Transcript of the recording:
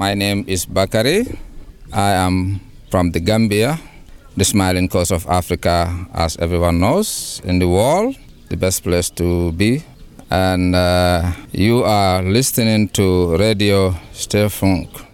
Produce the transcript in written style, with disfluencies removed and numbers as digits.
My name is Bakari. I am from the Gambia, the smiling coast of Africa, as everyone knows, in the world, the best place to be. And you are listening to Radio Stefunk.